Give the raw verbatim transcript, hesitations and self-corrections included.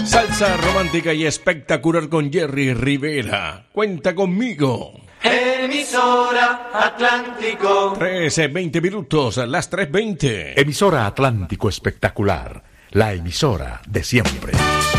Salsa romántica y espectacular con Jerry Rivera. Cuenta conmigo. Emisora Atlántico. trece, veinte minutos, a las tres veinte. Emisora Atlántico Espectacular, la emisora de siempre.